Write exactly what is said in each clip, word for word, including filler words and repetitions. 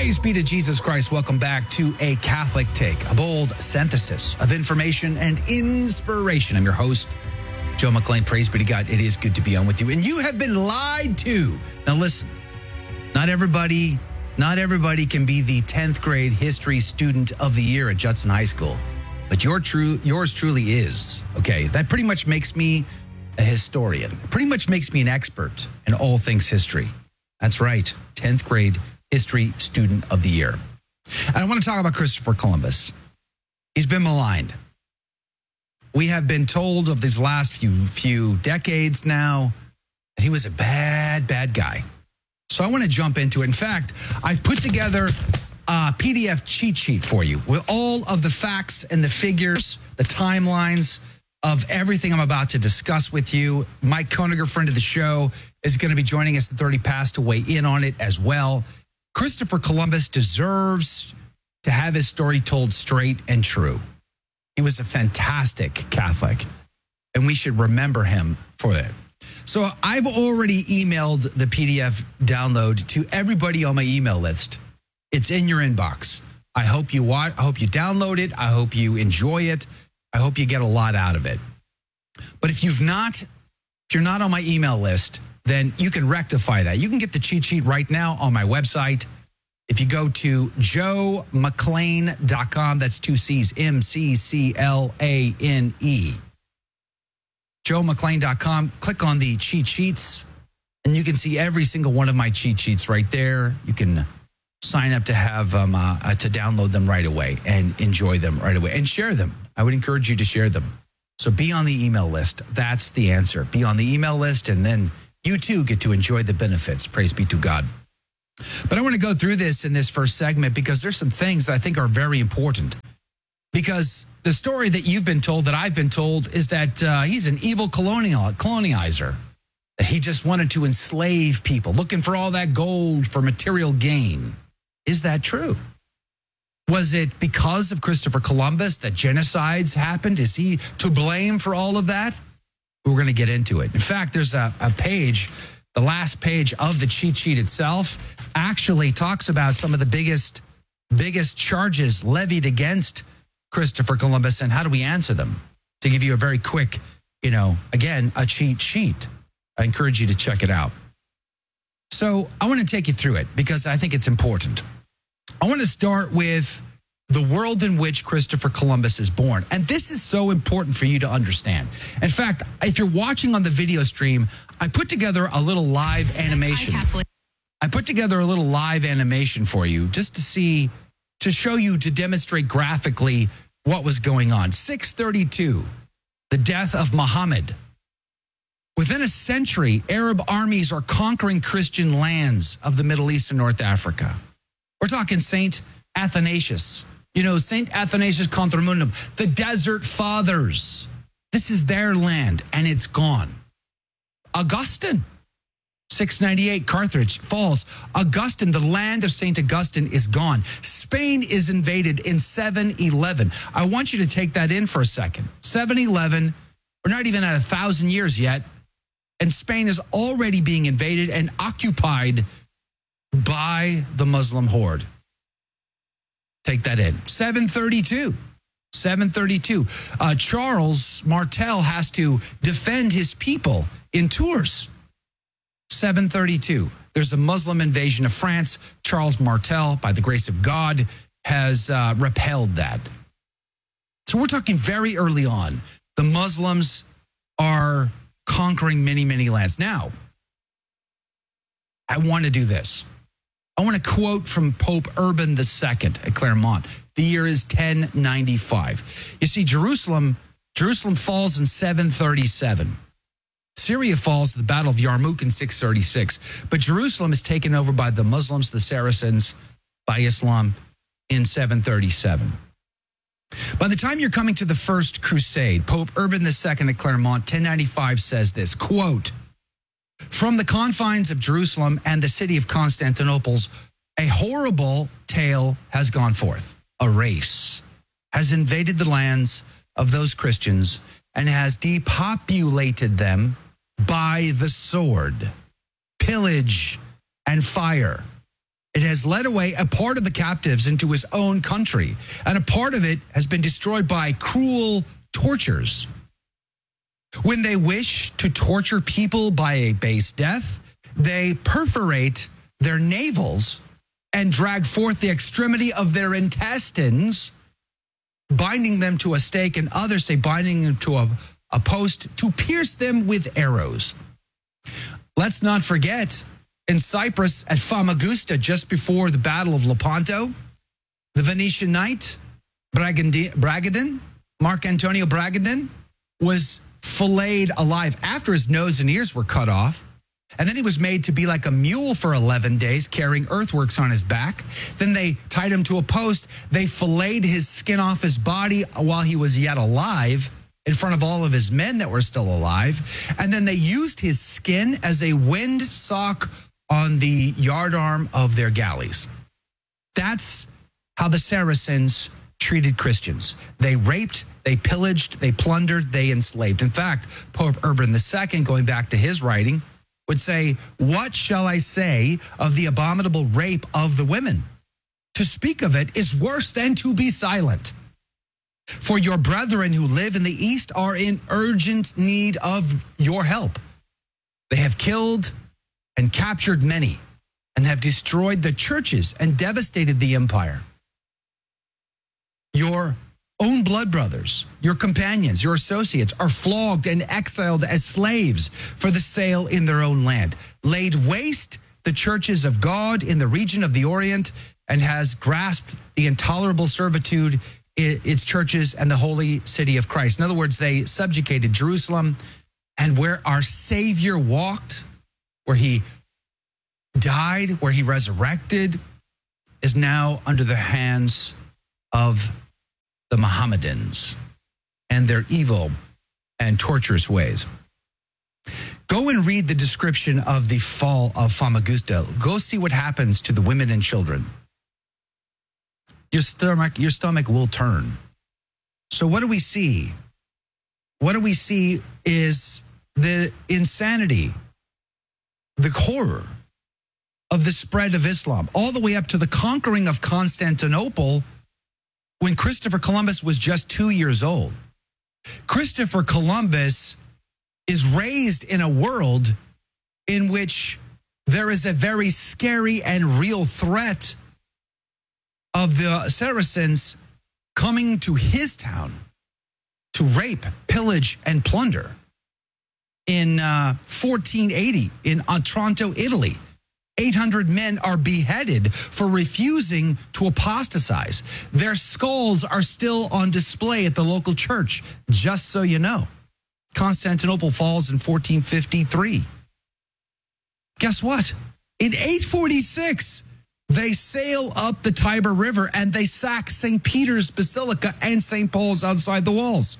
Praise be to Jesus Christ. Welcome back to A Catholic Take, a bold synthesis of information and inspiration. I'm your host, Joe McClain. Praise be to God. It is good to be on with you. And you have been lied to. Now listen, not everybody, not everybody can be the tenth grade history student of the year at Judson High School, but your true, yours truly is. Okay, that pretty much makes me a historian. It pretty much makes me an expert in all things history. That's right, tenth grade history student of the year. And I want to talk about Christopher Columbus. He's been maligned. We have been told of these last few few decades now that he was a bad, bad guy. So I want to jump into it. In fact, I've put together a P D F cheat sheet for you with all of the facts and the figures, the timelines of everything I'm about to discuss with you. Mike Koeniger, friend of the show, is going to be joining us at thirty past to weigh in on it as well. Christopher Columbus deserves to have his story told straight and true. He was a fantastic Catholic, and we should remember him for it. So I've already emailed the P D F download to everybody on my email list. It's in your inbox. I hope you watch, I hope you download it. I hope you enjoy it. I hope you get a lot out of it. But if you've not, if you're not on my email list, then you can rectify that. You can get the cheat sheet right now on my website. If you go to joe mcclain dot com, that's two C's, M C C L A N E. joe mcclain dot com, click on the cheat sheets, and you can see every single one of my cheat sheets right there. You can sign up to have um, uh, uh, to download them right away and enjoy them right away and share them. I would encourage you to share them. So be on the email list. That's the answer. Be on the email list, and then you too get to enjoy the benefits. Praise be to God. But I want to go through this in this first segment because there's some things that I think are very important. Because the story that you've been told, that I've been told, is that uh, he's an evil colonial colonizer. That he just wanted to enslave people, looking for all that gold for material gain. Is that true? Was it because of Christopher Columbus that genocides happened? Is he to blame for all of that? We're going to get into it. In fact, there's a, a page, the last page of the cheat sheet itself actually talks about some of the biggest, biggest charges levied against Christopher Columbus and how do we answer them? To give you a very quick, you know, again, a cheat sheet. I encourage you to check it out. So I want to take you through it because I think it's important. I want to start with the world in which Christopher Columbus is born. And this is so important for you to understand. In fact, if you're watching on the video stream, I put together a little live animation. I put together a little live animation for you just to see, to show you, to demonstrate graphically what was going on. six thirty-two, the death of Muhammad. Within a century, Arab armies are conquering Christian lands of the Middle East and North Africa. We're talking Saint Athanasius. You know, Saint Athanasius Contra Mundum, the Desert Fathers. This is their land, and it's gone. Augustine, six ninety-eight, Carthage falls. Augustine, the land of Saint Augustine, is gone. Spain is invaded in seven eleven. I want you to take that in for a second. seven eleven, we're not even at a thousand years yet, and Spain is already being invaded and occupied by the Muslim horde. Take that in. seven thirty-two. seven thirty-two. Uh, Charles Martel has to defend his people in Tours. seven thirty-two. There's a Muslim invasion of France. Charles Martel, by the grace of God, has uh, repelled that. So we're talking very early on. The Muslims are conquering many, many lands. Now, I want to do this. I want to quote from Pope Urban the Second at Claremont. The year is ten ninety-five. You see, Jerusalem, Jerusalem falls in seven thirty-seven. Syria falls at the Battle of Yarmouk in six thirty-six. But Jerusalem is taken over by the Muslims, the Saracens, by Islam in seven thirty-seven. By the time you're coming to the First Crusade, Pope Urban the Second at Claremont, ten ninety-five, says this, quote, "From the confines of Jerusalem and the city of Constantinople's, a horrible tale has gone forth. A race has invaded the lands of those Christians and has depopulated them by the sword, pillage, and fire. It has led away a part of the captives into his own country, and a part of it has been destroyed by cruel tortures. When they wish to torture people by a base death, they perforate their navels and drag forth the extremity of their intestines, binding them to a stake, and others say binding them to a, a post to pierce them with arrows. Let's not forget, in Cyprus at Famagusta, just before the Battle of Lepanto, the Venetian knight, Bragadin, Mark Antonio Bragadin, was filleted alive after his nose and ears were cut off. And then he was made to be like a mule for eleven days, carrying earthworks on his back. Then they tied him to a post. They filleted his skin off his body while he was yet alive in front of all of his men that were still alive. And then they used his skin as a windsock on the yardarm of their galleys. That's how the Saracens treated Christians. They raped, they pillaged, they plundered, they enslaved. In fact, Pope Urban the Second, going back to his writing, would say, "What shall I say of the abominable rape of the women? To speak of it is worse than to be silent. For your brethren who live in the East are in urgent need of your help. They have killed and captured many and have destroyed the churches and devastated the empire. Your own blood brothers, your companions, your associates are flogged and exiled as slaves for the sale in their own land, laid waste the churches of God in the region of the Orient, and has grasped the intolerable servitude in its churches and the holy city of Christ." In other words, they subjugated Jerusalem, and where our Savior walked, where he died, where he resurrected, is now under the hands of the Mohammedans and their evil and torturous ways. Go and read the description of the fall of Famagusta. Go see what happens to the women and children. Your stomach, your stomach will turn. So what do we see? What do we see is the insanity, the horror of the spread of Islam, all the way up to the conquering of Constantinople when Christopher Columbus was just two years old. Christopher Columbus is raised in a world in which there is a very scary and real threat of the Saracens coming to his town to rape, pillage, and plunder. In uh, fourteen eighty, in Otranto, Italy, eight hundred men are beheaded for refusing to apostatize. Their skulls are still on display at the local church, just so you know. Constantinople falls in fourteen fifty-three. Guess what? In eight forty-six, they sail up the Tiber River and they sack Saint Peter's Basilica and Saint Paul's outside the walls.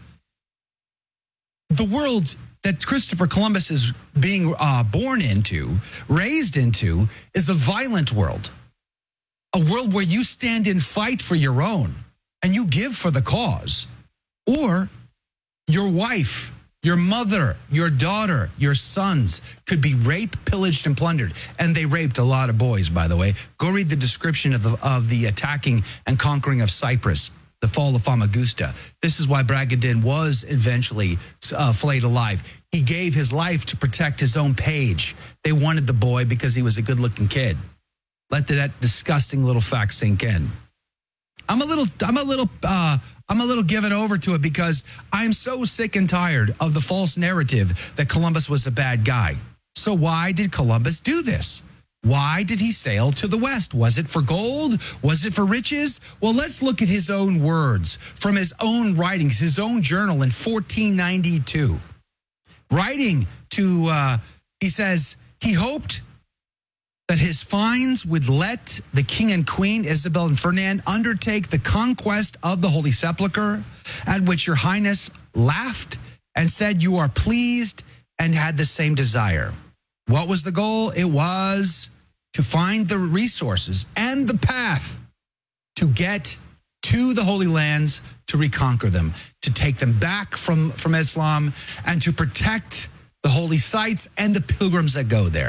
The world that Christopher Columbus is being uh, born into, raised into, is a violent world. A world where you stand and fight for your own and you give for the cause. Or your wife, your mother, your daughter, your sons could be raped, pillaged, and plundered. And they raped a lot of boys, by the way. Go read the description of the, of the attacking and conquering of Cyprus, the fall of Famagusta. This is why Bragadin was eventually uh, flayed alive. He gave his life to protect his own page. They wanted the boy because he was a good-looking kid. Let that disgusting little fact sink in. I'm a little, I'm a little, uh, I'm a little given over to it because I'm so sick and tired of the false narrative that Columbus was a bad guy. So why did Columbus do this? Why did he sail to the West? Was it for gold? Was it for riches? Well, let's look at his own words from his own writings, his own journal in fourteen ninety-two. Writing to, uh, he says, he hoped that his fines would let the king and queen, Isabel and Ferdinand, undertake the conquest of the Holy Sepulchre, at which your highness laughed and said you are pleased and had the same desire. What was the goal? It was to find the resources and the path to get to the Holy Lands, to reconquer them, to take them back from, from Islam, and to protect the holy sites and the pilgrims that go there.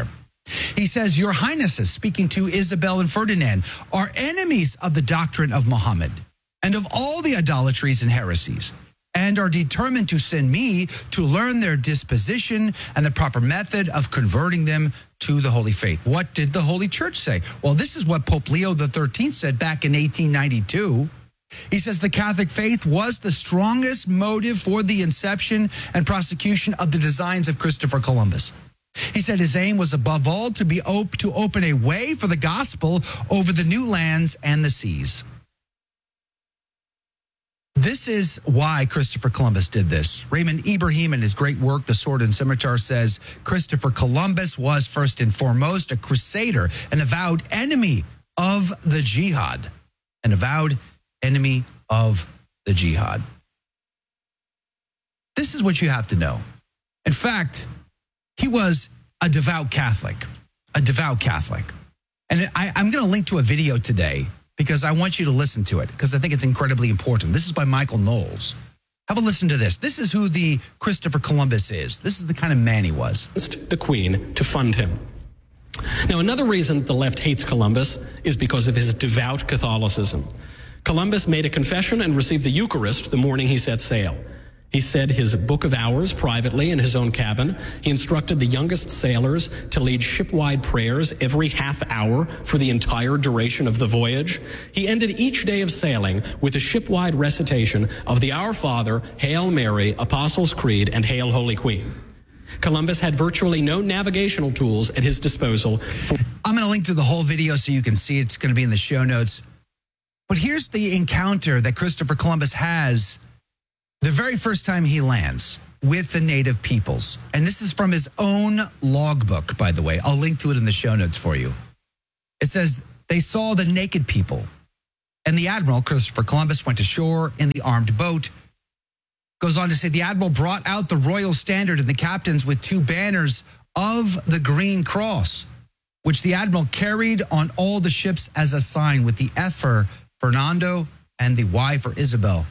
He says, Your Highnesses, speaking to Isabel and Ferdinand, are enemies of the doctrine of Muhammad and of all the idolatries and heresies, and are determined to send me to learn their disposition and the proper method of converting them to the holy faith. What did the Holy Church say? Well, this is what Pope Leo the thirteenth said back in eighteen ninety-two. He says the Catholic faith was the strongest motive for the inception and prosecution of the designs of Christopher Columbus. He said his aim was above all to be op- to open a way for the gospel over the new lands and the seas. This is why Christopher Columbus did this. Raymond Ibrahim, in his great work, The Sword and Scimitar, says Christopher Columbus was first and foremost a crusader, an avowed enemy of the jihad, an avowed enemy of the jihad. This is what you have to know. In fact, he was a devout Catholic, a devout Catholic. And I, I'm going to link to a video today because I want you to listen to it because I think it's incredibly important. This is by Michael Knowles. Have a listen to this. This is who the Christopher Columbus is. This is the kind of man he was. The Queen to fund him. Now, another reason the left hates Columbus is because of his devout Catholicism. Columbus made a confession and received the Eucharist the morning he set sail. He said his Book of Hours privately in his own cabin. He instructed the youngest sailors to lead shipwide prayers every half hour for the entire duration of the voyage. He ended each day of sailing with a shipwide recitation of the Our Father, Hail Mary, Apostles' Creed, and Hail Holy Queen. Columbus had virtually no navigational tools at his disposal. For- I'm going to link to the whole video so you can see it. It's going to be in the show notes. But here's the encounter that Christopher Columbus has the very first time he lands with the native peoples. And this is from his own logbook, by the way. I'll link to it in the show notes for you. It says, they saw the naked people. And the admiral, Christopher Columbus, went ashore in the armed boat. Goes on to say, the admiral brought out the royal standard and the captains with two banners of the Green Cross, which the admiral carried on all the ships as a sign, with the F for Fernando and the Y for Isabel.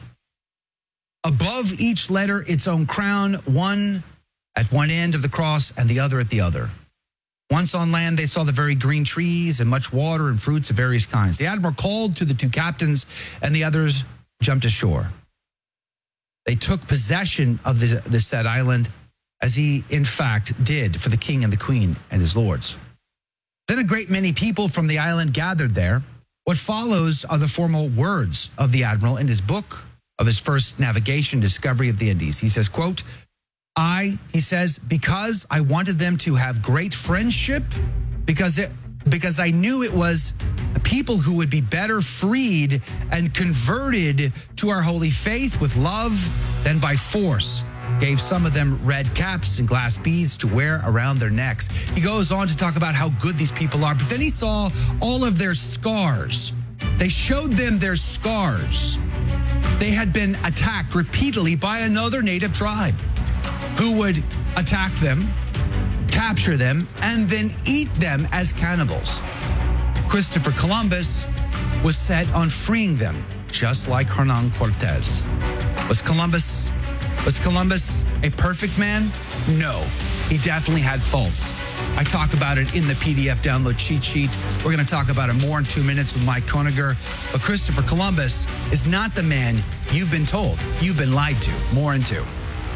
Above each letter, its own crown, one at one end of the cross and the other at the other. Once on land, they saw the very green trees and much water and fruits of various kinds. The admiral called to the two captains, and the others jumped ashore. They took possession of the, the said island, as he, in fact, did for the king and the queen and his lords. Then a great many people from the island gathered there. What follows are the formal words of the admiral in his book of his first navigation, Discovery of the Indies. He says, quote, I, he says, because I wanted them to have great friendship, because it, because I knew it was a people who would be better freed and converted to our holy faith with love than by force, gave some of them red caps and glass beads to wear around their necks. He goes on to talk about how good these people are, but then he saw all of their scars. They showed them their scars. They had been attacked repeatedly by another native tribe who would attack them, capture them, and then eat them as cannibals. Christopher Columbus was set on freeing them, just like Hernan Cortez. Was Columbus, was Columbus a perfect man? No, he definitely had faults. I talk about it in the P D F download cheat sheet. We're going to talk about it more in two minutes with Mike Koniger. But Christopher Columbus is not the man you've been told. You've been lied to. More in two.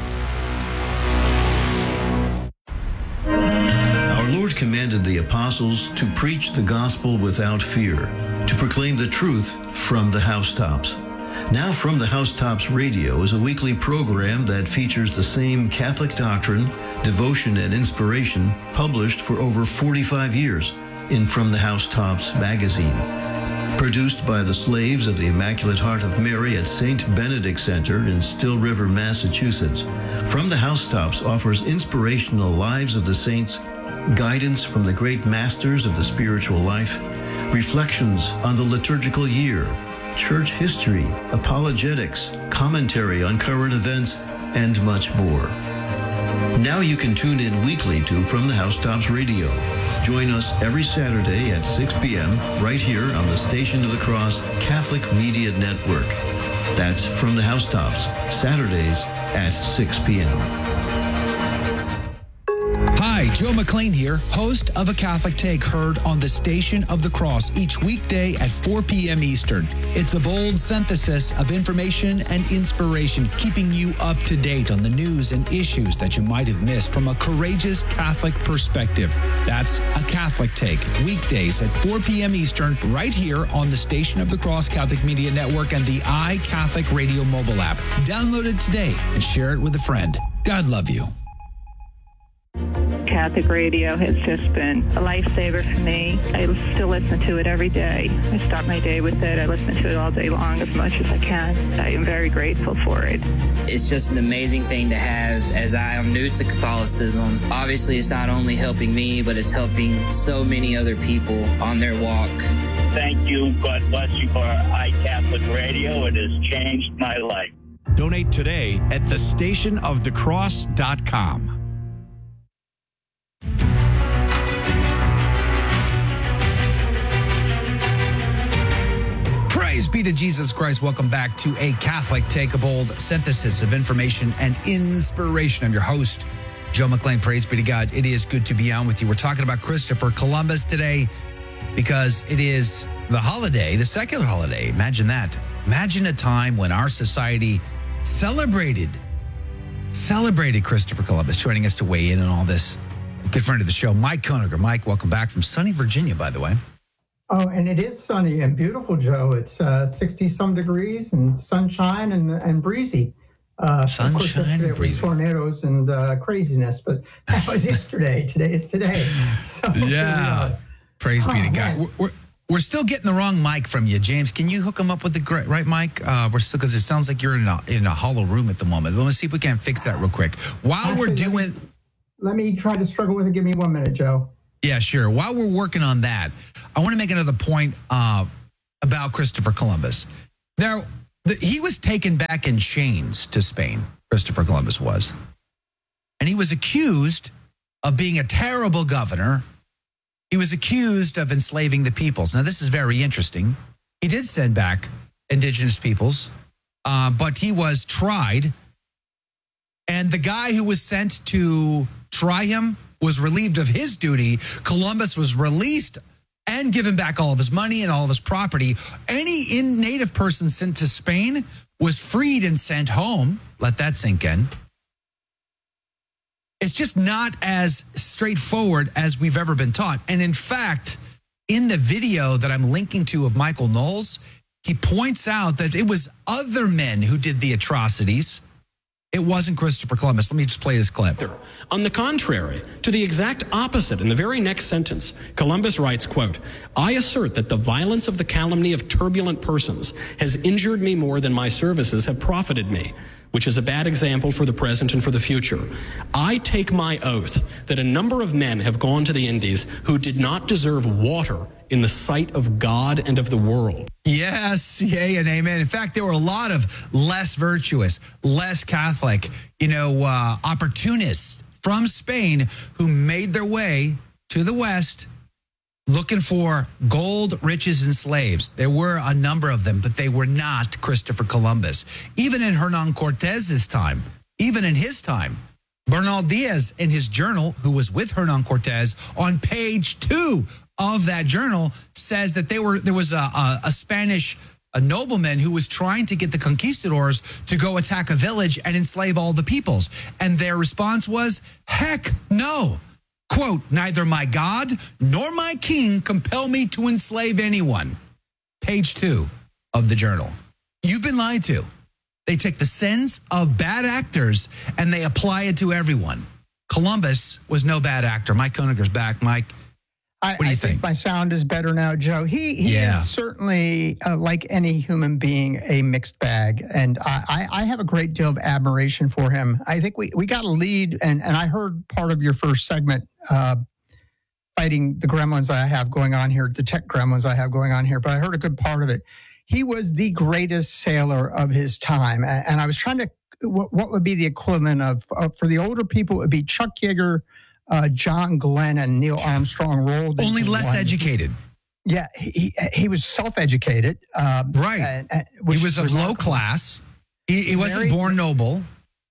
Our Lord commanded the apostles to preach the gospel without fear, to proclaim the truth from the housetops. Now From the Housetops Radio is a weekly program that features the same Catholic doctrine, devotion, and inspiration published for over forty-five years in From the Housetops magazine. Produced by the slaves of the Immaculate Heart of Mary at Saint Benedict Center in Still River, Massachusetts, From the Housetops offers inspirational lives of the saints, guidance from the great masters of the spiritual life, reflections on the liturgical year, church history, apologetics, commentary on current events, and much more. Now you can tune in weekly to From the Housetops Radio. Join us every Saturday at six p.m. right here on the Station of the Cross Catholic Media Network. That's From the Housetops, Saturdays at six p.m. Hi, Joe McClain here, host of A Catholic Take, heard on the Station of the Cross each weekday at four p.m. Eastern. It's a bold synthesis of information and inspiration, keeping you up to date on the news and issues that you might have missed from a courageous Catholic perspective. That's A Catholic Take, weekdays at four p.m. Eastern, right here on the Station of the Cross Catholic Media Network and the iCatholic Radio mobile app. Download it today and share it with a friend. God love you. Catholic radio has just been a lifesaver for me. I still listen to it every day. I start my day with it. I listen to it all day long as much as I can. I am very grateful for it. It's just an amazing thing to have as I am new to Catholicism. Obviously, it's not only helping me, but it's helping so many other people on their walk. Thank you. God bless you for iCatholic Radio. It has changed my life. Donate today at the station of the cross dot com. Praise be to Jesus Christ. Welcome back to A Catholic Take, a bold synthesis of information and inspiration. I'm your host, Joe McClain. Praise be to God. It is good to be on with you. We're talking about Christopher Columbus today because it is the holiday, the secular holiday. Imagine that. Imagine a time when our society celebrated, celebrated Christopher Columbus. Joining us to weigh in on all this, good friend of the show, Mike Koeniger. Mike, welcome back from sunny Virginia, by the way. Oh, and it is sunny and beautiful, Joe. It's uh, sixty-some degrees and sunshine and and breezy. Uh, sunshine and breezy. Tornadoes and uh, craziness, but that was yesterday. Today is today. So, yeah. Praise oh, be to God. We're, we're, we're still getting the wrong mic from you, James. Can you hook him up with the gr- right mic? Uh, we're still, because it sounds like you're in a, in a hollow room at the moment. Let me see if we can fix that real quick. While Actually, we're doing... Let me, let me try to struggle with it. Give me one minute, Joe. Yeah, sure. While we're working on that, I want to make another point uh, about Christopher Columbus. There, the, he was taken back in chains to Spain, Christopher Columbus was. And he was accused of being a terrible governor. He was accused of enslaving the peoples. Now, this is very interesting. He did send back indigenous peoples, uh, but he was tried. And the guy who was sent to try him was relieved of his duty. Columbus was released and given back all of his money and all of his property. Any in native person sent to Spain was freed and sent home. Let that sink in. It's just not as straightforward as we've ever been taught. And in fact, in the video that I'm linking to of Michael Knowles, he points out that it was other men who did the atrocities. It wasn't Christopher Columbus. Let me just play this clip. On the contrary, to the exact opposite, in the very next sentence, Columbus writes, quote, I assert that the violence of the calumny of turbulent persons has injured me more than my services have profited me, which is a bad example for the present and for the future. I take my oath that a number of men have gone to the Indies who did not deserve water in the sight of God and of the world. Yes, yay and amen. In fact, there were a lot of less virtuous, less Catholic, you know, uh, opportunists from Spain who made their way to the West looking for gold, riches, and slaves. There were a number of them, but they were not Christopher Columbus. Even in Hernan Cortez's time, even in his time, Bernal Diaz in his journal, who was with Hernan Cortez, on page two of that journal says that they were there was a, a, a Spanish a nobleman who was trying to get the conquistadors to go attack a village and enslave all the peoples. And their response was, heck no. Quote, neither my God nor my king compel me to enslave anyone. Page two of the journal. You've been lied to. They take the sins of bad actors and they apply it to everyone. Columbus was no bad actor. Mike Koeniger's back. Mike, I, what do you I think? think my sound is better now, Joe. He he Yeah. is certainly, uh, like any human being, a mixed bag. And I, I, I have a great deal of admiration for him. I think we, we got a lead, and, and I heard part of your first segment, uh, fighting the gremlins I have going on here, the tech gremlins I have going on here, but I heard a good part of it. He was the greatest sailor of his time. And, and I was trying to, what, what would be the equivalent of, uh, for the older people, it would be Chuck Yeager, Uh, John Glenn and Neil Armstrong rolled Only into less one. educated. Yeah, he he was self-educated. Um, Right. and- and- which He was is of low remarkable. class. He, he wasn't Very- born noble.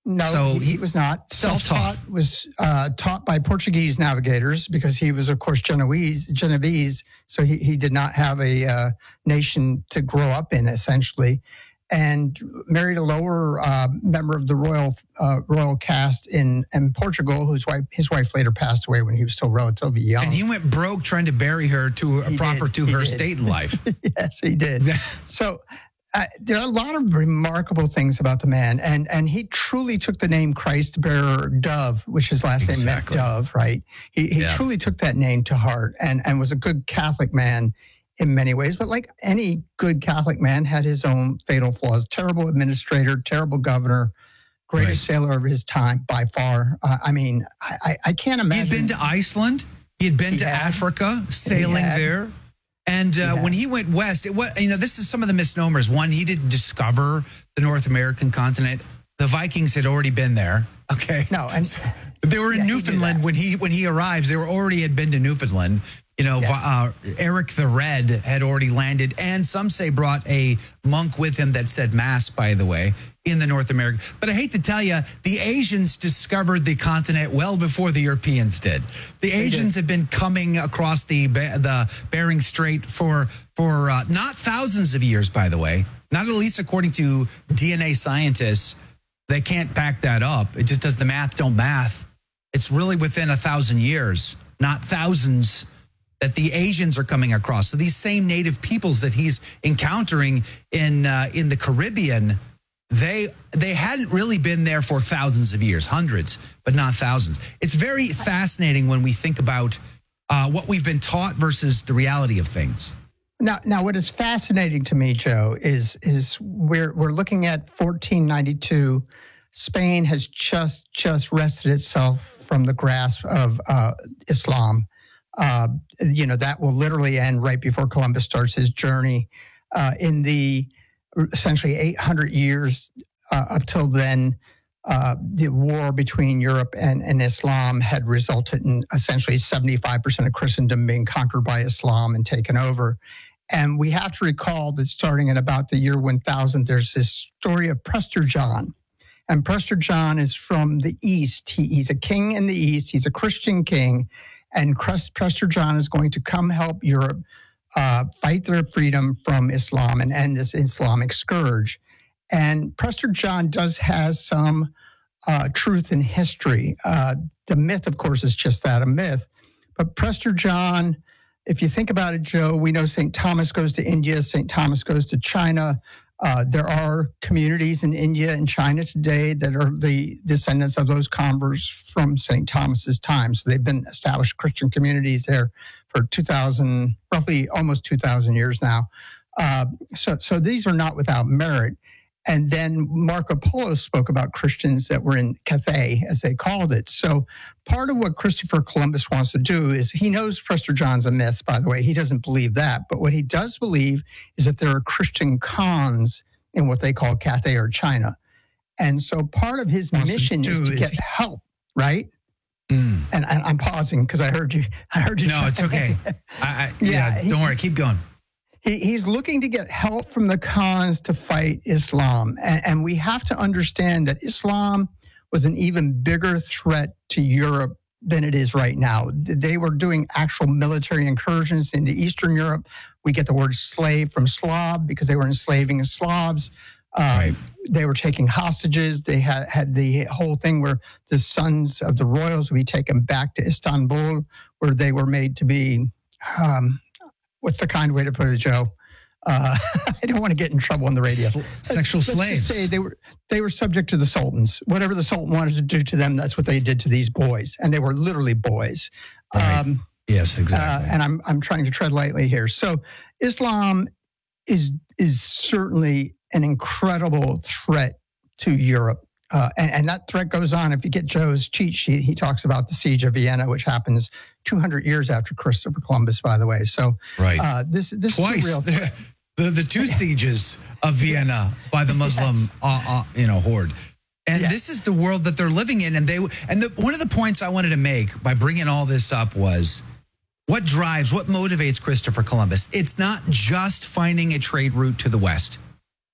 No, so he, he was not. Self-taught. Self-taught was uh, taught by Portuguese navigators because he was, of course, Genoese. Genovese, so he, he did not have a uh, nation to grow up in, essentially, and married a lower uh, member of the royal uh, royal caste in, in Portugal, whose wife his wife later passed away when he was still relatively young. And he went broke trying to bury her to a He proper did. to He her did. state in life. Yes, he did. So uh, there are a lot of remarkable things about the man, and and he truly took the name Christ bearer Dove, which his last Exactly. name meant Dove, right? He he Yeah. truly took that name to heart, and and was a good Catholic man in many ways. But like any good Catholic man, had his own fatal flaws. Terrible administrator, terrible governor, greatest sailor of his time by far. Uh, I mean, I I, I can't He imagine. had been to Iceland. He had been He to had. Africa, sailing had. there. And uh, had. when he went west, it was, you know, this is some of the misnomers. One, he didn't discover the North American continent. The Vikings had already been there. Okay. No, and They were in Yeah, he knew Newfoundland that. when he when he arrives. They were already had been to Newfoundland. You know, Yes. uh, Eric the Red had already landed, and some say brought a monk with him that said mass, by the way, in the North America. But I hate to tell you, the Asians discovered the continent well before the Europeans did. The Asians have been coming across the Be- the Bering Strait for for uh, not thousands of years, by the way, not at least according to D N A scientists. They can't back that up. It just does the math don't math. It's really within a thousand years, not thousands, that the Asians are coming across. So these same native peoples that he's encountering in uh, in the Caribbean, they they hadn't really been there for thousands of years, hundreds, but not thousands. It's very fascinating when we think about uh, what we've been taught versus the reality of things. Now, now, what is fascinating to me, Joe, is is we're we're looking at fourteen ninety-two. Spain has just just wrested itself from the grasp of uh, Islam. Uh, you know, that will literally end right before Columbus starts his journey. Uh, in the essentially eight hundred years uh, up till then, uh, the war between Europe and, and Islam had resulted in essentially seventy-five percent of Christendom being conquered by Islam and taken over. And we have to recall that starting at about the year one thousand, there's this story of Prester John. And Prester John is from the East. He, he's a king in the East. He's a Christian king. And Prester John is going to come help Europe uh, fight their freedom from Islam and end this Islamic scourge. And Prester John does have some uh, truth in history. Uh, the myth, of course, is just that, a myth. But Prester John, if you think about it, Joe, we know Saint Thomas goes to India, Saint Thomas goes to China. Uh, there are communities in India and China today that are the descendants of those converts from Saint Thomas's time. So they've been established Christian communities there for two thousand, roughly almost two thousand years now. Uh, so, so these are not without merit. And then Marco Polo spoke about Christians that were in Cathay, as they called it. So part of what Christopher Columbus wants to do is, he knows Prester John's a myth, by the way. He doesn't believe that. But what he does believe is that there are Christian cons in what they call Cathay or China. And so part of his Wants to mission is do to is get he- help, right? Mm. And, and I'm pausing because I heard you. I heard you. No, it's okay. I, I, yeah, Yeah, he- don't worry. Keep going. He, he's looking to get help from the Khans to fight Islam. And, and we have to understand that Islam was an even bigger threat to Europe than it is right now. They were doing actual military incursions into Eastern Europe. We get the word slave from Slav because they were enslaving Slavs. Um, Right. They were taking hostages. They had, had the whole thing where the sons of the royals would be taken back to Istanbul, where they were made to be... Um, what's the kind way to put it, Joe? Uh, I don't want to get in trouble on the radio. Sl- sexual Let's just slaves. say they were they were subject to the sultans. Whatever the sultan wanted to do to them, that's what they did to these boys, and they were literally boys. Right. Um, Yes, uh, exactly. and I'm I'm trying to tread lightly here. So, Islam is is certainly an incredible threat to Europe. Uh, and, and that threat goes on. If you get Joe's cheat sheet, he talks about the siege of Vienna, which happens two hundred years after Christopher Columbus, by the way. So Right. uh, this this Twice. is a real threat. the the two sieges of Vienna by the Muslim, Yes. uh, uh, you know, horde. And Yes. this is the world that they're living in. And they and the, one of the points I wanted to make by bringing all this up was, what drives, what motivates Christopher Columbus? It's not just finding a trade route to the West.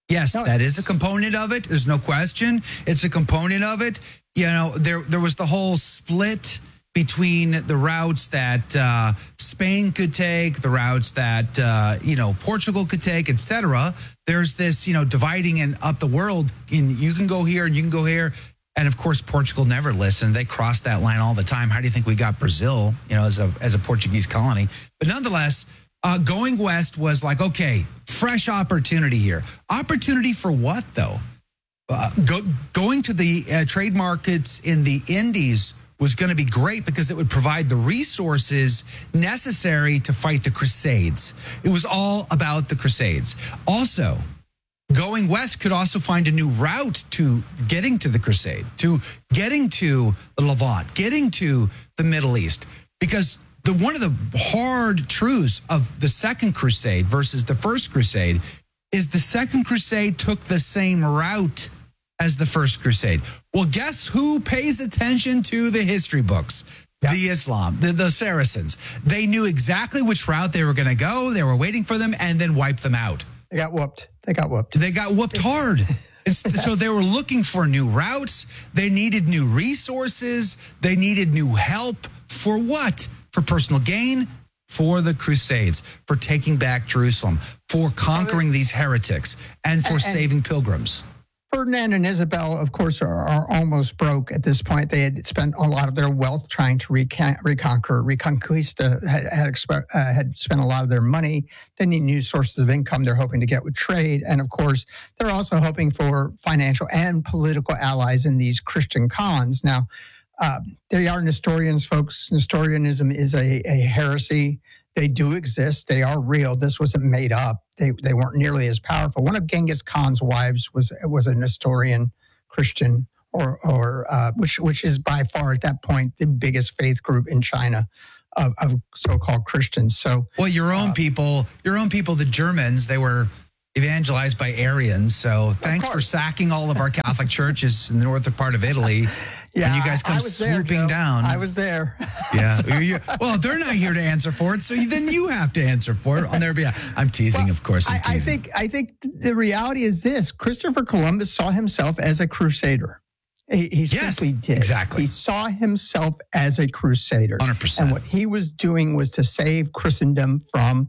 Yes, No, that is a component of it. There's no question. It's a component of it. You know, there there was the whole split between the routes that uh, Spain could take, the routes that, uh, you know, Portugal could take, et cetera. There's this, you know, dividing and up the world. And you can go here and you can go here. And of course, Portugal never listened. They crossed that line all the time. How do you think we got Brazil, you know, as a as a Portuguese colony? But nonetheless, uh, going west was like, okay, fresh opportunity here. Opportunity for what, though? Uh, go, going to the uh, trade markets in the Indies was going to be great because it would provide the resources necessary to fight the Crusades. It was all about the Crusades. Also, going west could also find a new route to getting to the Crusade, to getting to the Levant, getting to the Middle East. Because the one of the hard truths of the Second Crusade versus the First Crusade is the Second Crusade took the same route as the First Crusade. Well, guess who pays attention to the history books? Yep. The Islam, the, the Saracens. They knew exactly which route they were going to go. They were waiting for them and then wipe them out. They got whooped. They got whooped. They got whooped hard. It's, yes. So they were looking for new routes. They needed new resources. They needed new help. For what? For personal gain, for the Crusades, for taking back Jerusalem, for conquering these heretics, and for and, saving pilgrims. Ferdinand and Isabel, of course, are, are almost broke at this point. They had spent a lot of their wealth trying to recon- reconquer. Reconquista had had, exp- uh, had spent a lot of their money. They need new sources of income they're hoping to get with trade. And, of course, they're also hoping for financial and political allies in these Christian cons. Now, uh, they are Nestorians, folks. Nestorianism is a, a heresy. They do exist. They are real. This wasn't made up. They they weren't nearly as powerful. One of Genghis Khan's wives was was a Nestorian Christian, or or uh, which which is by far at that point the biggest faith group in China of, of so-called Christians. So, well, your own uh, people, your own people, the Germans, they were evangelized by Arians. So, thanks for sacking all of our Catholic churches in the northern part of Italy. Yeah, and you guys come swooping there, down. I was there. Yeah. so, you're, well, they're not here to answer for it, so then you have to answer for it on their behalf. I'm teasing, well, of course. I'm I, I think I think the reality is this: Christopher Columbus saw himself as a crusader. He, he yes, simply did. Exactly. He saw himself as a crusader. one hundred percent. And what he was doing was to save Christendom from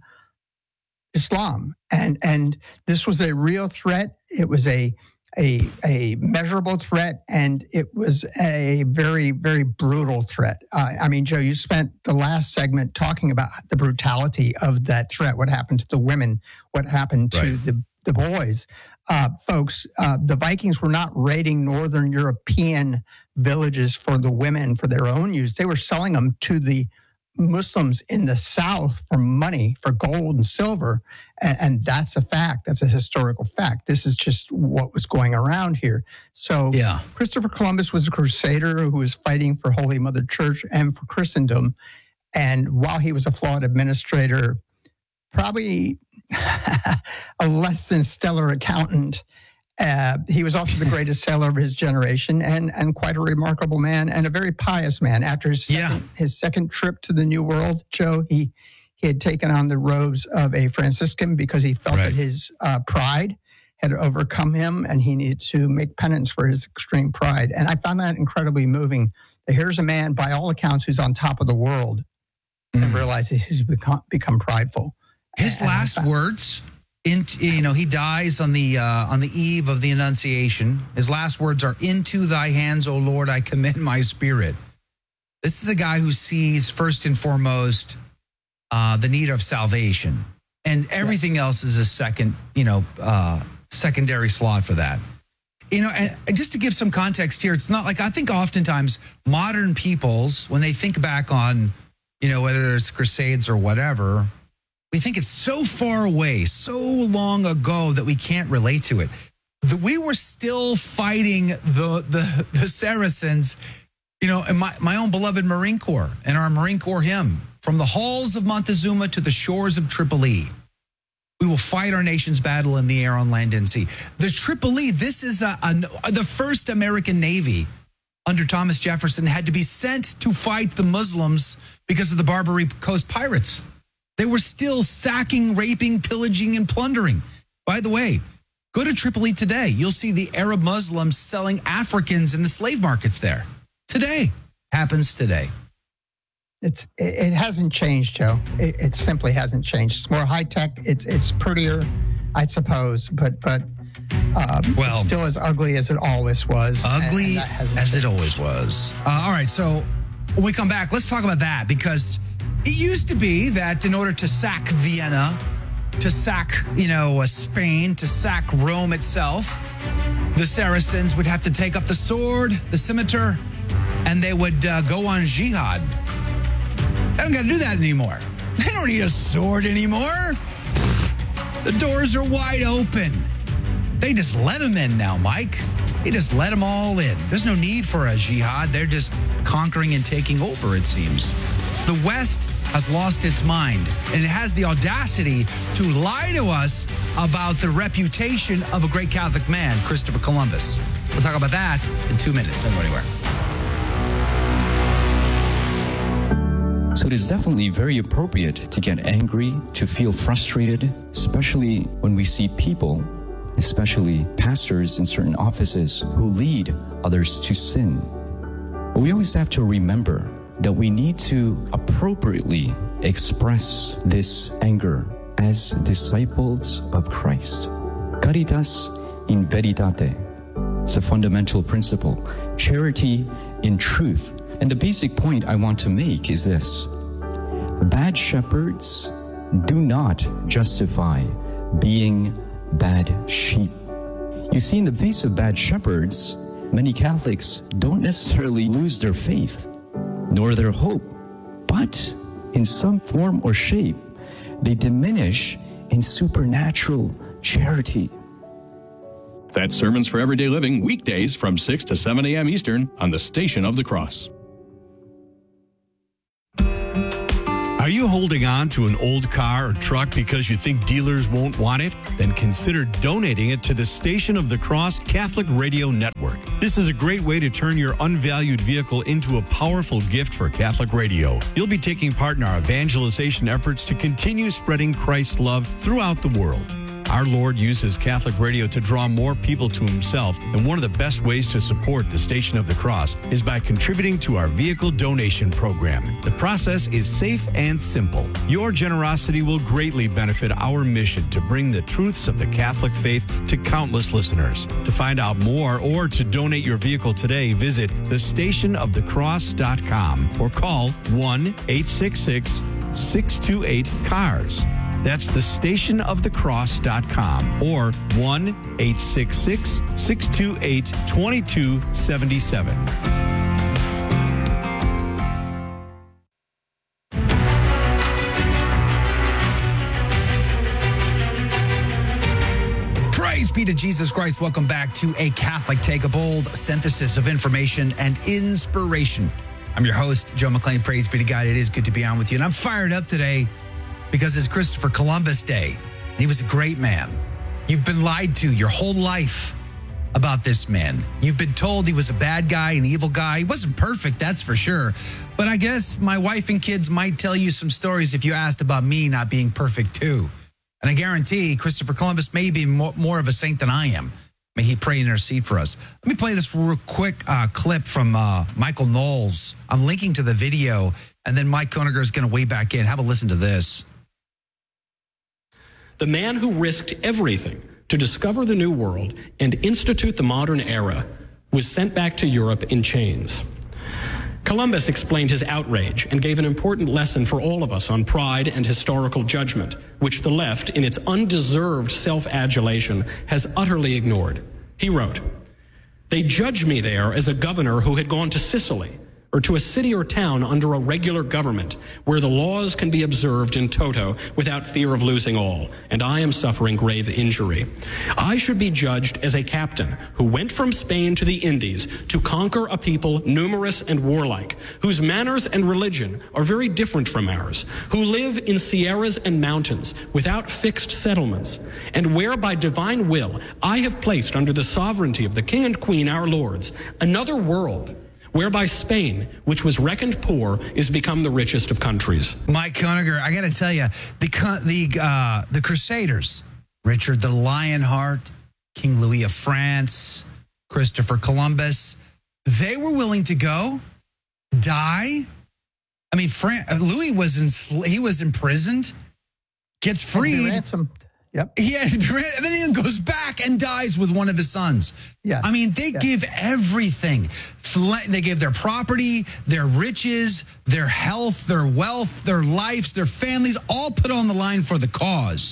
Islam. And and this was a real threat. It was a A, a measurable threat, and it was a very, very brutal threat. Uh, I mean, Joe, you spent the last segment talking about the brutality of that threat, what happened to the women, what happened to right. the, the boys. Uh, folks, uh, the Vikings were not raiding Northern European villages for the women for their own use. They were selling them to the Muslims in the South for money, for gold and silver. And, and that's a fact. That's a historical fact. This is just what was going around here. So yeah. Christopher Columbus was a crusader who was fighting for Holy Mother Church and for Christendom. And while he was a flawed administrator, probably a less than stellar accountant, Uh, he was also the greatest sailor of his generation, and and quite a remarkable man, and a very pious man. After his second, yeah. his second trip to the New World, Joe, he he had taken on the robes of a Franciscan because he felt right. that his uh, pride had overcome him, and he needed to make penance for his extreme pride. And I found that incredibly moving. Here's a man, by all accounts, who's on top of the world, mm. and realizes he's become become prideful. His and, last and words. In, you know, he dies on the uh, on the eve of the Annunciation. His last words are, "Into thy hands, O Lord, I commend my spirit." This is a guy who sees first and foremost uh, the need of salvation, and everything yes. else is a second, you know, uh, secondary slot for that. You know, and just to give some context here, it's not like I think oftentimes modern peoples, when they think back on, you know, whether it's Crusades or whatever, we think it's so far away, so long ago that we can't relate to it. The, we were still fighting the, the the Saracens, you know, and my, my own beloved Marine Corps and our Marine Corps hymn, from the halls of Montezuma to the shores of Tripoli. We will fight our nation's battle in the air, on land, and sea. The Tripoli, this is a, a, the first American Navy under Thomas Jefferson had to be sent to fight the Muslims because of the Barbary Coast pirates. They were still sacking, raping, pillaging, and plundering. By the way, Go to Tripoli today. You'll see the Arab Muslims selling Africans in the slave markets there. Today. Happens today. It's it, it hasn't changed, Joe. It, it simply hasn't changed. It's more high tech. It's it's prettier, I suppose, but but um, well, it's still as ugly as it always was. Ugly and, and as changed. it always was. Uh, all right, so when we come back, let's talk about that, because it used to be that in order to sack Vienna, to sack, you know, uh, Spain, to sack Rome itself, the Saracens would have to take up the sword, the scimitar, and they would uh, go on jihad. They don't got to do that anymore. They don't need a sword anymore. The doors are wide open. They just let them in now, Mike. They just let them all in. There's no need for a jihad. They're just conquering and taking over, it seems. The West has lost its mind, and it has the audacity to lie to us about the reputation of a great Catholic man, Christopher Columbus. We'll talk about that in two minutes. Don't go anywhere. So it is definitely very appropriate to get angry, to feel frustrated, especially when we see people, especially pastors in certain offices, who lead others to sin. But we always have to remember that we need to appropriately express this anger as disciples of Christ. Caritas in veritate. It's a fundamental principle. Charity in truth. And the basic point I want to make is this. Bad shepherds do not justify being bad sheep. You see, in the face of bad shepherds, many Catholics don't necessarily lose their faith, nor their hope, but in some form or shape, they diminish in supernatural charity. That's Sermons for Everyday Living, weekdays from six to seven a.m. Eastern on the Station of the Cross. Are you holding on to an old car or truck because you think dealers won't want it? Then consider donating it to the Station of the Cross Catholic Radio Network. This is a great way to turn your unvalued vehicle into a powerful gift for Catholic radio. You'll be taking part in our evangelization efforts to continue spreading Christ's love throughout the world. Our Lord uses Catholic radio to draw more people to himself, and one of the best ways to support the Station of the Cross is by contributing to our vehicle donation program. The process is safe and simple. Your generosity will greatly benefit our mission to bring the truths of the Catholic faith to countless listeners. To find out more or to donate your vehicle today, visit the station of the cross dot com or call one eight six six, six two eight, C A R S. That's the station of the cross dot com or one eight six six, six two eight, two two seven seven. Praise be to Jesus Christ. Welcome back to A Catholic Take, a bold synthesis of information and inspiration. I'm your host, Joe McClain. Praise be to God. It is good to be on with you. And I'm fired up today because it's Christopher Columbus Day. And he was a great man. You've been lied to your whole life about this man. You've been told he was a bad guy, an evil guy. He wasn't perfect, that's for sure. But I guess my wife and kids might tell you some stories if you asked about me not being perfect too. And I guarantee Christopher Columbus may be more, more of a saint than I am. May he pray and intercede for us. Let me play this real quick uh, clip from uh, Michael Knowles. I'm linking to the video, and then Mike Koeniger is going to weigh back in. Have a listen to this. The man who risked everything to discover the New World and institute the modern era was sent back to Europe in chains. Columbus explained his outrage and gave an important lesson for all of us on pride and historical judgment, which the left, in its undeserved self-adulation, has utterly ignored. He wrote, "They judge me there as a governor who had gone to Sicily, or to a city or town under a regular government where the laws can be observed in toto without fear of losing all, and I am suffering grave injury. I should be judged as a captain who went from Spain to the Indies to conquer a people numerous and warlike, whose manners and religion are very different from ours, who live in sierras and mountains without fixed settlements, and where by divine will I have placed under the sovereignty of the King and Queen, our lords, another world, whereby Spain, which was reckoned poor, is become the richest of countries." Mike Koeniger, I got to tell you, the the uh, the Crusaders, Richard the Lionheart, King Louis of France, Christopher Columbus. They were willing to go, die. I mean, Fran- Louis was in, he was imprisoned, gets freed. Ransom. Yep. He had, and then he goes back and dies with one of his sons. Yeah. I mean, they yeah. give everything. They gave their property, their riches, their health, their wealth, their lives, their families, all put on the line for the cause.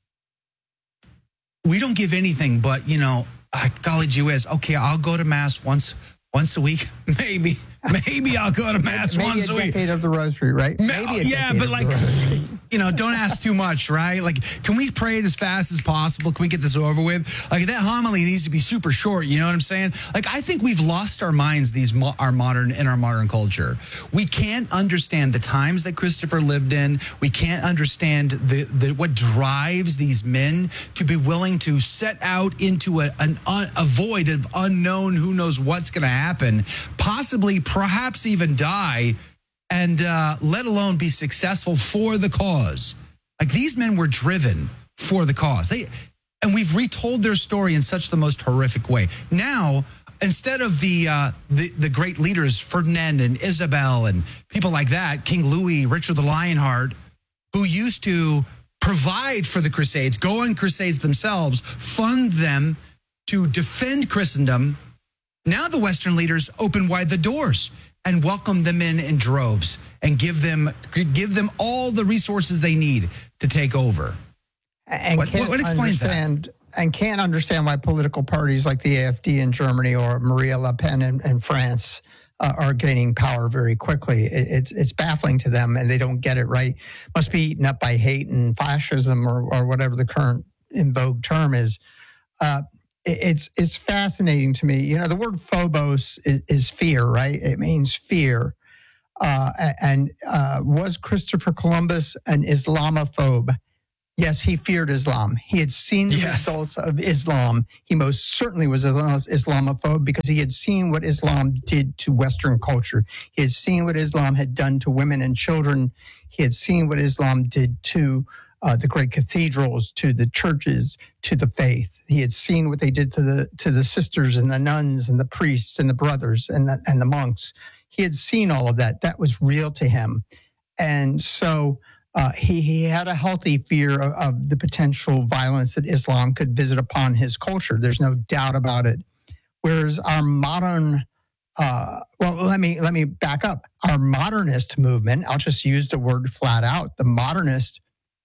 We don't give anything, but, you know, uh, golly gee whiz, okay, I'll go to Mass once once a week. Maybe. Maybe I'll go to Mass Maybe once a, a week. decade of the rosary, right? Maybe a yeah, decade but of like, the rosary. you know, don't ask too much, right? Like, can we pray it as fast as possible? Can we get this over with? Like, that homily needs to be super short. You know what I'm saying? Like, I think we've lost our minds. These mo- our modern in our modern culture, we can't understand the times that Christopher lived in. We can't understand the, the what drives these men to be willing to set out into a an un, a void of unknown. Who knows what's going to happen? Possibly, perhaps even die, and uh, let alone be successful for the cause. Like, these men were driven for the cause. They, and we've retold their story in such the most horrific way. Now, instead of the, uh, the the great leaders, Ferdinand and Isabel and people like that, King Louis, Richard the Lionheart, who used to provide for the Crusades, go on crusades themselves, fund them to defend Christendom, now the Western leaders open wide the doors and welcome them in in droves and give them give them all the resources they need to take over. And what, what explains that? And can't understand why political parties like the A F D in Germany or Marie Le Pen in, in France uh, are gaining power very quickly. It, it's it's baffling to them, and they don't get it right. Must be eaten up by hate and fascism, or or whatever the current in vogue term is. Uh, It's it's fascinating to me. You know, the word phobos is, is fear, right? It means fear. Uh, and uh, was Christopher Columbus an Islamophobe? Yes, he feared Islam. He had seen the yes. results of Islam. He most certainly was an Islamophobe because he had seen what Islam did to Western culture. He had seen what Islam had done to women and children. He had seen what Islam did to uh, the great cathedrals, to the churches, to the faith. He had seen what they did to the to the sisters and the nuns and the priests and the brothers and the, and the monks. He had seen all of that. That was real to him. And so uh, he, he had a healthy fear of, of the potential violence that Islam could visit upon his culture. There's no doubt about it. Whereas our modern, uh, well, let me let me back up. Our modernist movement, I'll just use the word flat out, the modernist,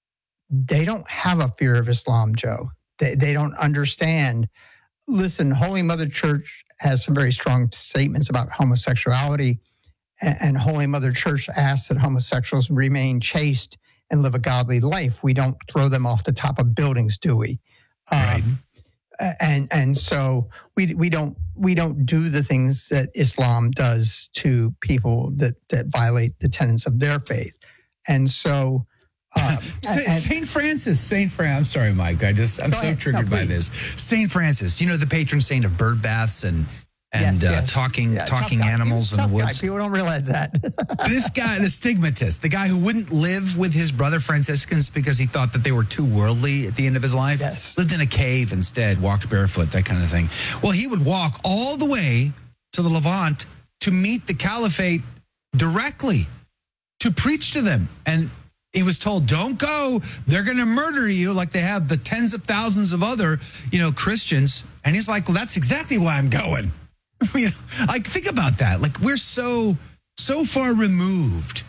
they don't have a fear of Islam, Joe. They, they don't understand. Listen, Holy Mother Church has some very strong statements about homosexuality, and, and Holy Mother Church asks that homosexuals remain chaste and live a godly life. We don't throw them off the top of buildings, do we? Right. Um, and and so we we don't we don't do the things that Islam does to people that that violate the tenets of their faith. And so. Uh, Saint Francis, Saint Francis. I'm sorry, Mike. I just I'm so ahead. triggered No, by this. Saint Francis, you know, the patron saint of bird baths and and yes, uh, yes. talking Yeah, talking tough guy. animals He was in a the tough woods. guy. People don't realize that. This guy, the stigmatist, the guy who wouldn't live with his brother Franciscans because he thought that they were too worldly at the end of his life. Yes. Lived in a cave instead, walked barefoot, that kind of thing. Well, he would walk all the way to the Levant to meet the caliphate directly, to preach to them. And he was told, don't go. They're going to murder you like they have the tens of thousands of other, you know, Christians. And he's like, well, that's exactly why I'm going. You know, like, think about that. Like, we're so, so far removed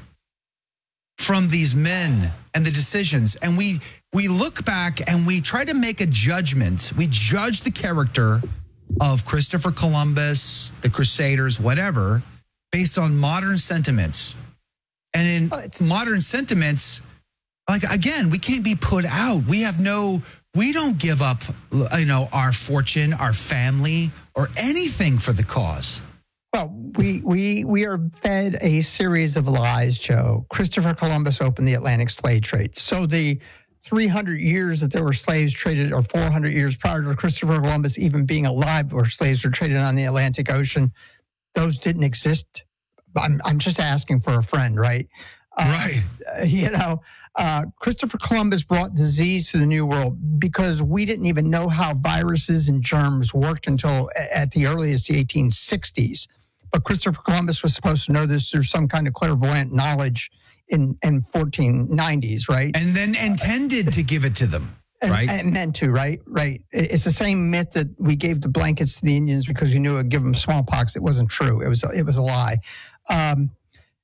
from these men and the decisions. And we, we look back and we try to make a judgment. We judge the character of Christopher Columbus, the Crusaders, whatever, based on modern sentiments. And in modern sentiments, like, again, we can't be put out. We have no, we don't give up, you know, our fortune, our family, or anything for the cause. Well, we we we are fed a series of lies, Joe. Christopher Columbus opened the Atlantic slave trade. So the three hundred years that there were slaves traded, or four hundred years prior to Christopher Columbus even being alive, where slaves were traded on the Atlantic Ocean, those didn't exist. I'm I'm just asking for a friend, right? Right. Uh, you know, Uh, Christopher Columbus brought disease to the New World because we didn't even know how viruses and germs worked until at the earliest the eighteen sixties. But Christopher Columbus was supposed to know this through some kind of clairvoyant knowledge in in fourteen nineties, right? And then intended to give it to them, right? And, and meant to, right? Right. It's the same myth that we gave the blankets to the Indians because we knew it would give them smallpox. It wasn't true. It was it was a lie. Um,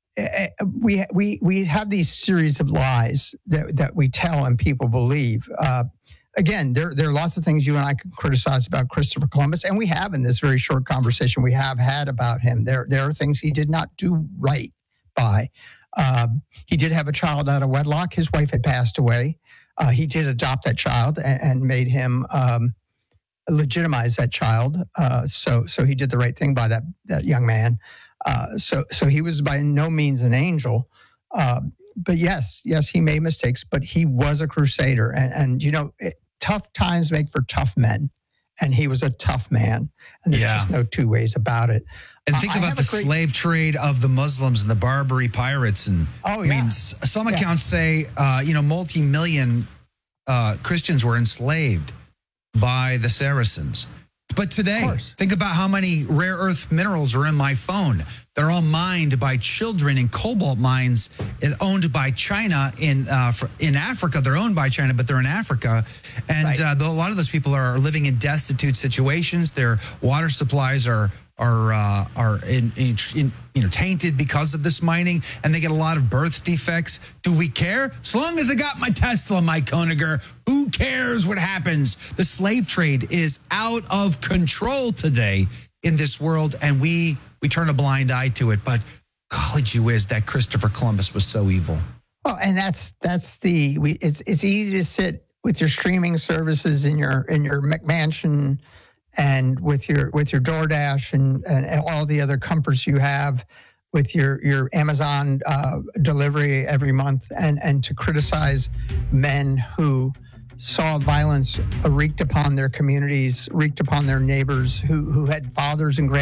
we we we have these series of lies that that we tell and people believe. Uh, again, there there are lots of things you and I could criticize about Christopher Columbus, and we have in this very short conversation we have had about him. There there are things he did not do right by. Um, he did have a child out of wedlock. His wife had passed away. Uh, he did adopt that child and, and made him um, legitimize that child. Uh, so so he did the right thing by that that young man. Uh, so, so he was by no means an angel, uh, but yes, yes, he made mistakes, but he was a crusader, and and you know, it, tough times make for tough men, and he was a tough man, and there's Yeah. just no two ways about it. And think Uh, I about have the a great- slave trade of the Muslims and the Barbary pirates. And Oh, I mean, yeah. s- some Yeah. accounts say, uh, you know, multi-million uh, Christians were enslaved by the Saracens. But today, course. think about how many rare earth minerals are in my phone. They're all mined by children in cobalt mines and owned by China in uh, fr- in Africa. They're owned by China, but they're in Africa. And Right. uh, though a lot of those people are living in destitute situations. Their water supplies are are uh, are in, in, in you know tainted because of this mining, and they get a lot of birth defects. Do we care? As long as I got my Tesla, Mike Koniger, who cares what happens? The slave trade is out of control today in this world, and we we turn a blind eye to it. But golly gee whiz, that Christopher Columbus was so evil. Well, and that's that's the we. It's it's easy to sit with your streaming services in your in your McMansion and with your with your DoorDash and, and all the other comforts you have with your your Amazon uh, delivery every month, and and to criticize men who saw violence wreaked upon their communities, wreaked upon their neighbors, who who had fathers and grandfathers